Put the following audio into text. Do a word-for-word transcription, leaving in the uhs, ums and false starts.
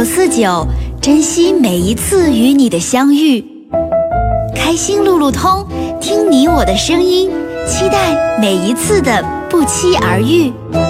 四九，珍惜每一次与你的相遇。开心路路通，听你我的声音，期待每一次的不期而遇。